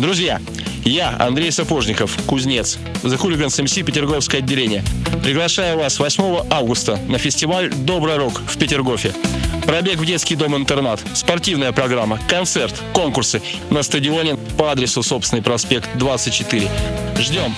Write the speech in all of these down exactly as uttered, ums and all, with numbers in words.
Друзья, я, Андрей Сапожников, кузнец, The Hooligans эм си Петерговское отделение. Приглашаю вас восьмого августа на фестиваль «Добрый рок» в Петергофе. Пробег в детский дом-интернат, спортивная программа, концерт, конкурсы на стадионе по адресу Собственный проспект двадцать четыре. Ждем!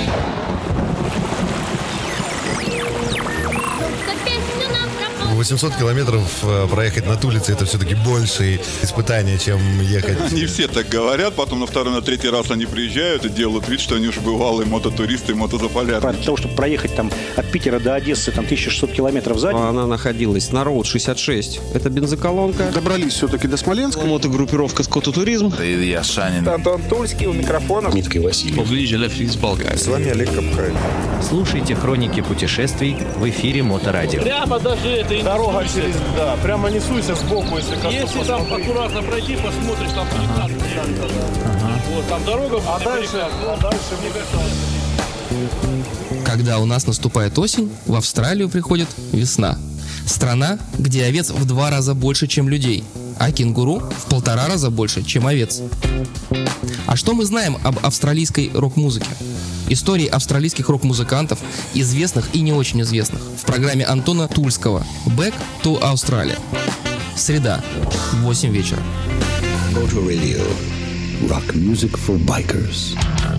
восемьсот километров проехать на Тулице — это все-таки больше испытания, чем ехать. Не все так говорят, потом на второй, на третий раз они приезжают и делают вид, что они уже бывалые мототуристы, мотозаполярники. Для того, чтобы проехать там от Питера до Одессы там тысяча шестьсот километров сзади. Она находилась на Роуд шестьдесят шесть. Это бензоколонка. Добрались все-таки до Смоленска. Мотогруппировка «Скототуризм». Я Санин. Антон Тульский у микрофона. Дмитрий Васильев. Поближе для физбалка. С вами Олег Капкай. Слушайте хроники путешествий в эфире Моторадио. Прямо даже это дорога через... Да, прямо не суйся сбоку, если как-то Если там аккуратно пройти, посмотришь, там ага. ага. Вот, там дорога... А дальше, а дальше, мне кажется... Когда у нас наступает осень, в Австралию приходит весна. Страна, где овец в два раза больше, чем людей, а кенгуру в полтора раза больше, чем овец. А что мы знаем об австралийской рок-музыке? Истории австралийских рок-музыкантов, известных и не очень известных, в программе Антона Тульского «Back to Australia». Среда, восемь вечера. Motor Radio. Rock music for bikers.